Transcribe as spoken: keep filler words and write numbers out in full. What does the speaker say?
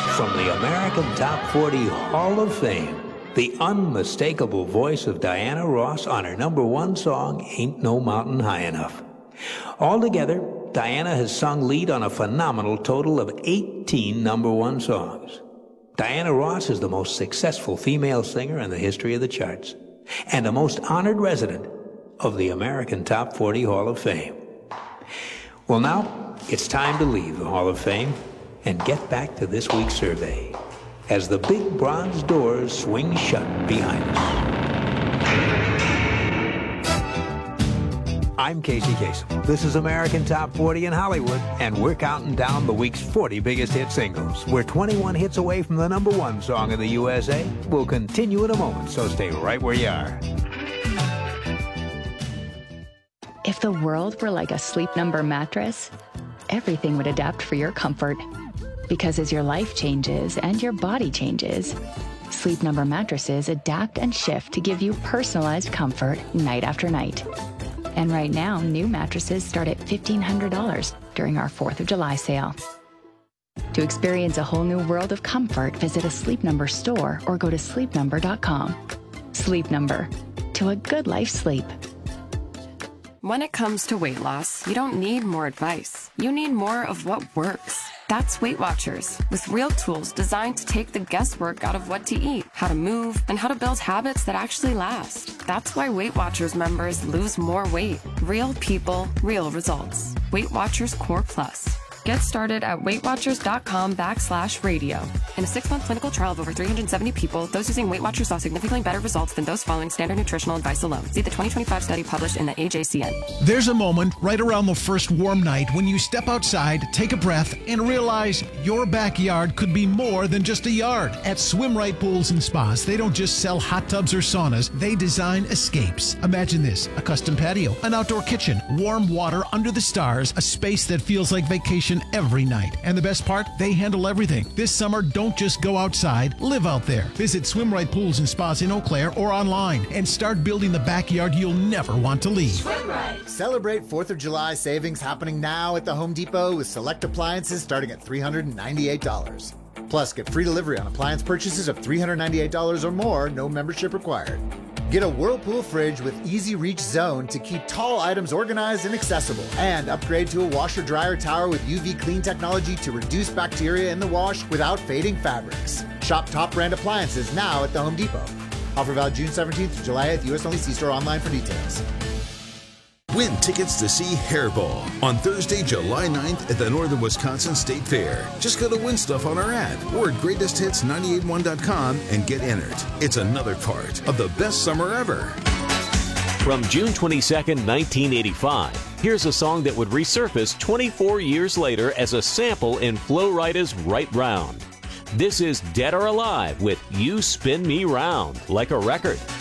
From the American Top forty Hall of Fame, the unmistakable voice of Diana Ross on her number one song, Ain't No Mountain High Enough. Altogether, Diana has sung lead on a phenomenal total of eighteen number one songs. Diana Ross is the most successful female singer in the history of the charts, and the most honored resident of the American Top forty Hall of Fame. Well, now, it's time to leave the Hall of Fame and get back to this week's survey as the big bronze doors swing shut behind us. I'm Casey Kasem. This is American Top forty in Hollywood, and we're counting down the week's forty biggest hit singles. We're twenty-one hits away from the number one song in the U S A. We'll continue in a moment, so stay right where you are. If the world were like a Sleep Number mattress, everything would adapt for your comfort. Because as your life changes and your body changes, Sleep Number mattresses adapt and shift to give you personalized comfort night after night. And right now, new mattresses start at fifteen hundred dollars during our fourth of July sale. To experience a whole new world of comfort, visit a Sleep Number store or go to sleep number dot com. Sleep Number. To a good life sleep. When it comes to weight loss, you don't need more advice. You need more of what works. That's Weight Watchers, with real tools designed to take the guesswork out of what to eat, how to move, and how to build habits that actually last. That's why Weight Watchers members lose more weight. Real people, real results. Weight Watchers Core Plus. Get started at weightwatchers.com backslash radio. In a six-month clinical trial of over three hundred seventy people, those using Weight Watchers saw significantly better results than those following standard nutritional advice alone. See the twenty twenty-five study published in the A J C N. There's a moment right around the first warm night when you step outside, take a breath, and realize your backyard could be more than just a yard. At Swim Right Pools and Spas, they don't just sell hot tubs or saunas, they design escapes. Imagine this: a custom patio, an outdoor kitchen, warm water under the stars, a space that feels like vacation every night. And the best part, they handle everything. This summer, don't just go outside, live out there. Visit Swim Right Pools and Spas in Eau Claire or online and start building the backyard you'll never want to leave. Swim Right. Celebrate fourth of July savings happening now at the Home Depot with select appliances starting at three hundred ninety-eight dollars. Plus, get free delivery on appliance purchases of three hundred ninety-eight dollars or more, no membership required. Get a Whirlpool fridge with Easy Reach Zone to keep tall items organized and accessible. And upgrade to a washer-dryer tower with U V clean technology to reduce bacteria in the wash without fading fabrics. Shop top brand appliances now at the Home Depot. Offer valid June seventeenth to July eighth, U S only. See store online for details. Win tickets to see Hairball on Thursday, July ninth at the Northern Wisconsin State Fair. Just go to Win Stuff on our app or at greatest hits nine eight one dot com and get entered. It's another part of the best summer ever. From June twenty-second, nineteen eighty-five, here's a song that would resurface twenty-four years later as a sample in Flo Rida's Right Round. This is Dead or Alive with You Spin Me Round Like a Record.